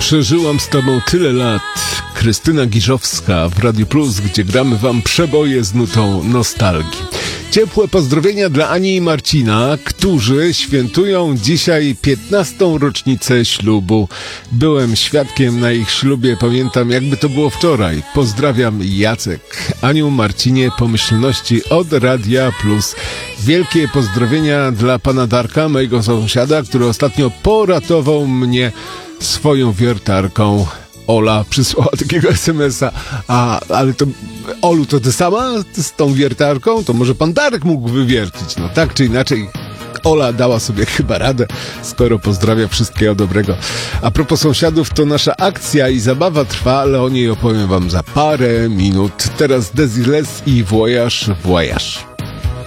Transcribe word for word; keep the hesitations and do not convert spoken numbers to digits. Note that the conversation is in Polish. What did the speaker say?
Przeżyłam z tobą tyle lat. Krystyna Giżowska w Radiu Plus, gdzie gramy wam przeboje z nutą nostalgii. Ciepłe pozdrowienia dla Ani i Marcina, którzy świętują dzisiaj piętnastą rocznicę ślubu. Byłem świadkiem na ich ślubie, pamiętam jakby to było wczoraj. Pozdrawiam, Jacek. Aniu, Marcinie, pomyślności od Radia Plus. Wielkie pozdrowienia dla pana Darka, mojego sąsiada, który ostatnio poratował mnie swoją wiertarką. Ola przysłała takiego es em es a. A, ale to, Olu, to ty sama z tą wiertarką? To może pan Darek mógł wywiercić. No tak czy inaczej, Ola dała sobie chyba radę, skoro pozdrawia, wszystkiego dobrego. A propos sąsiadów, to nasza akcja i zabawa trwa, ale o niej opowiem wam za parę minut. Teraz Desiles i Voyage, Voyage.